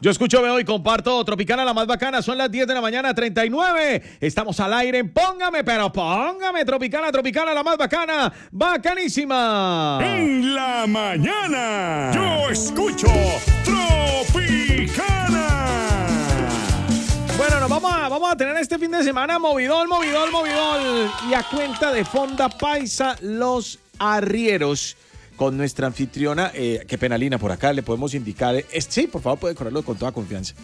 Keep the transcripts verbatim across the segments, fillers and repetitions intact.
Yo escucho, veo y comparto Tropicana, la más bacana. Son las diez de la mañana, treinta y nueve. Estamos al aire en Póngame, pero póngame. Tropicana, Tropicana, la más bacana. Bacanísima. En la mañana, yo escucho Tropicana. Bueno, nos vamos a, vamos a tener este fin de semana movidón, movidón, movidón. Y a cuenta de Fonda Paisa, Los Arrieros. Con nuestra anfitriona, eh, qué pena, Lina, por acá le podemos indicar. Eh, sí, por favor, puede correrlo con toda confianza.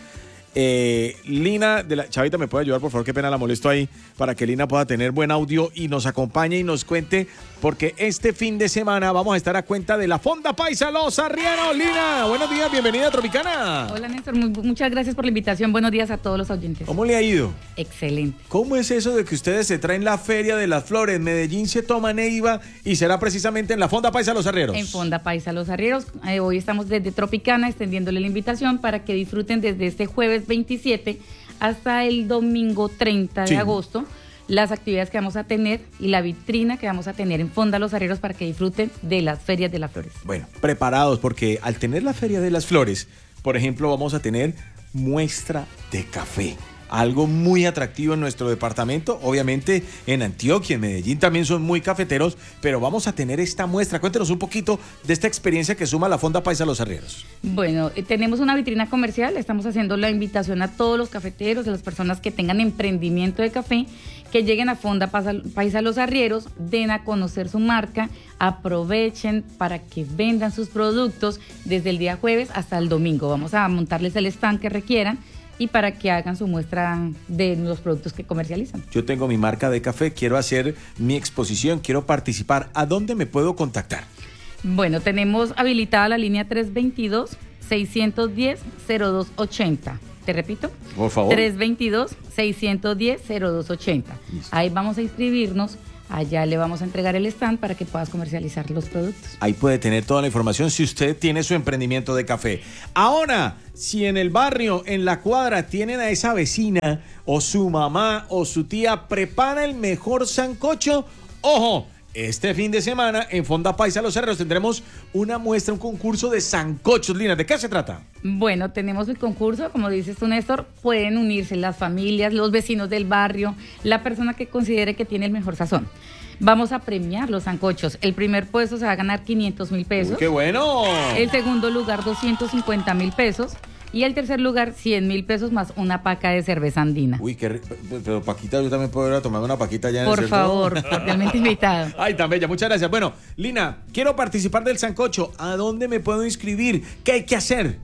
Eh, Lina, de la Chavita, ¿me puede ayudar, por favor? Qué pena, la molesto ahí, para que Lina pueda tener buen audio y nos acompañe y nos cuente, porque este fin de semana vamos a estar a cuenta de la Fonda Paisa Los Arrieros. Lina, buenos días, bienvenida a Tropicana. Hola, Néstor, muy, muchas gracias por la invitación. Buenos días a todos los oyentes. ¿Cómo le ha ido? Excelente. ¿Cómo es eso de que ustedes se traen la Feria de las Flores? Medellín se toma Neiva y será precisamente en la Fonda Paisa Los Arrieros. En Fonda Paisa Los Arrieros. Eh, hoy estamos desde Tropicana extendiéndole la invitación para que disfruten desde este jueves veintisiete hasta el domingo treinta de Sí. agosto las actividades que vamos a tener y la vitrina que vamos a tener en Fonda Los Arrieros para que disfruten de las ferias de las flores. Bueno, preparados, porque al tener la Feria de las Flores, por ejemplo, vamos a tener muestra de café. Algo muy atractivo en nuestro departamento. Obviamente en Antioquia, en Medellín también son muy cafeteros, pero vamos a tener esta muestra. Cuéntenos un poquito de esta experiencia que suma la Fonda Paisa Los Arrieros. Bueno, eh, tenemos una vitrina comercial, estamos haciendo la invitación a todos los cafeteros, a las personas que tengan emprendimiento de café, que lleguen a Fonda Paisa, Paisa Los Arrieros, den a conocer su marca, aprovechen para que vendan sus productos desde el día jueves hasta el domingo. Vamos a montarles el stand que requieran y para que hagan su muestra de los productos que comercializan. Yo tengo mi marca de café, quiero hacer mi exposición, quiero participar. ¿A dónde me puedo contactar? Bueno, tenemos habilitada la línea tres veintidós, seiscientos diez, cero dos ochenta. Te repito. Por favor. tres veintidós, seiscientos diez, cero dos ochenta. Listo. Ahí vamos a inscribirnos. Allá le vamos a entregar el stand para que puedas comercializar los productos. Ahí puede tener toda la información si usted tiene su emprendimiento de café. Ahora, si en el barrio, en la cuadra, tienen a esa vecina o su mamá o su tía, prepara el mejor sancocho. ¡Ojo! Este fin de semana en Fonda Paisa Los Arrieros tendremos una muestra, un concurso de sancochos. Lina, ¿de qué se trata? Bueno, tenemos el concurso, como dices tú, Néstor, pueden unirse las familias, los vecinos del barrio, la persona que considere que tiene el mejor sazón. Vamos a premiar los sancochos. El primer puesto se va a ganar quinientos mil pesos. Uy, ¡qué bueno! El segundo lugar, doscientos cincuenta mil pesos. Y el tercer lugar, cien mil pesos más una paca de cerveza andina. Uy, qué rico. Pero Paquita, yo también puedo ir a tomarme una Paquita allá en el Por centro. favor, cordialmente invitado. Ay, tan bella, muchas gracias. Bueno, Lina, quiero participar del sancocho. ¿A dónde me puedo inscribir? ¿Qué hay que hacer?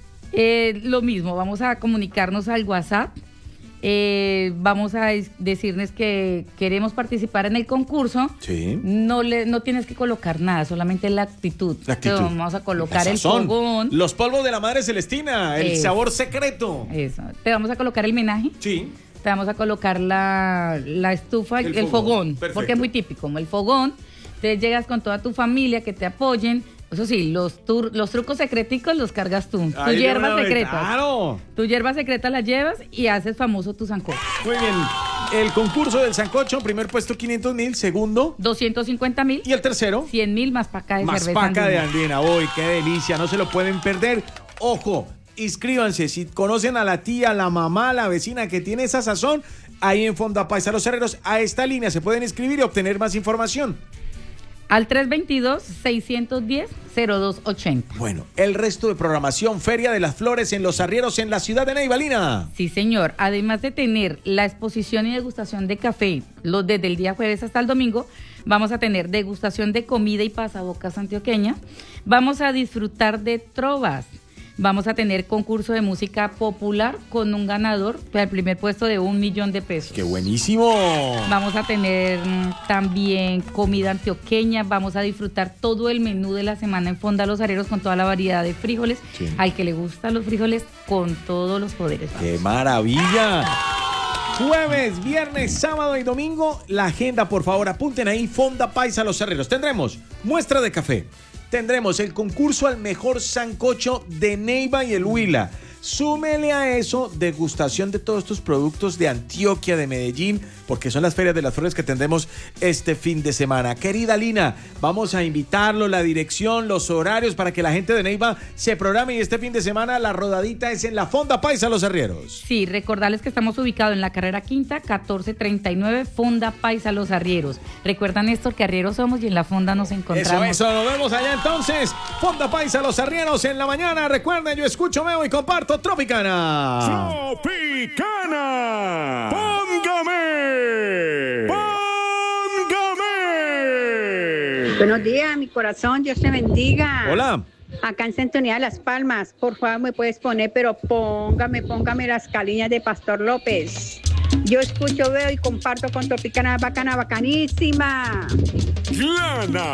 Eh, lo mismo, vamos a comunicarnos al WhatsApp. Eh, vamos a decirles que queremos participar en el concurso. Sí. No le, no tienes que colocar nada, solamente la actitud. La actitud. Te vamos a colocar La el sazón, fogón. los polvos de la madre Celestina, el Eso. sabor secreto. Eso. Te vamos a colocar el menaje. Sí. Te vamos a colocar la, la estufa, El el, fogón, fogón, perfecto. porque es muy típico, como el fogón. Te llegas con toda tu familia que te apoyen. Eso sí, los, tur- los trucos secreticos los cargas tú. Tu Ay, de hierba una vez, secreta. Claro. Tu hierba secreta la llevas y haces famoso tu sancocho. Muy bien. El concurso del sancocho, primer puesto quinientos mil, segundo. doscientos cincuenta mil, Y el tercero. cien mil más paca de Más cerveza paca de andina. andina. Uy, qué delicia, no se lo pueden perder. Ojo, inscríbanse. Si conocen a la tía, la mamá, la vecina que tiene esa sazón, ahí en Fonda Paisa Los Arrieros, a esta línea se pueden inscribir y obtener más información. Al tres veintidós, seiscientos diez, cero dos ochenta. Bueno, el resto de programación, Feria de las Flores en Los Arrieros en la ciudad de Neiva, Lina. Sí, señor. Además de tener la exposición y degustación de café los desde el día jueves hasta el domingo, vamos a tener degustación de comida y pasabocas antioqueña. Vamos a disfrutar de trovas. Vamos a tener concurso de música popular con un ganador para el primer puesto de un millón de pesos. ¡Qué buenísimo! Vamos a tener mm, también comida antioqueña, vamos a disfrutar todo el menú de la semana en Fonda Los Arrieros con toda la variedad de frijoles. Sí. Al que le gustan los frijoles, con todos los poderes. ¡Qué maravilla! Jueves, viernes, sábado y domingo, la agenda, por favor, apunten ahí, Fonda Paisa Los Arrieros. Tendremos muestra de café, tendremos el concurso al mejor sancocho de Neiva y el Huila. Súmele a eso degustación de todos estos productos de Antioquia, de Medellín, porque son las ferias de las flores que tendremos este fin de semana. Querida Lina, vamos a invitarlo, la dirección, los horarios para que la gente de Neiva se programe, y este fin de semana la rodadita es en la Fonda Paisa Los Arrieros. Sí, recordarles que estamos ubicados en la carrera quinta, catorce treinta y nueve, Fonda Paisa Los Arrieros. Recuerdan, Néstor, que arrieros somos y en la fonda nos encontramos. Eso, eso, nos vemos allá entonces. Fonda Paisa Los Arrieros en la mañana. Recuerden, yo escucho, veo y comparto Tropicana. Tropicana. Póngame. Póngame. Buenos días, mi corazón, Dios te bendiga. Hola. Acá en Sintonía de Las Palmas, por favor me puedes poner, pero póngame, póngame las caliñas de Pastor López. Yo escucho, veo y comparto con Tropicana, bacana, bacanísima. Lana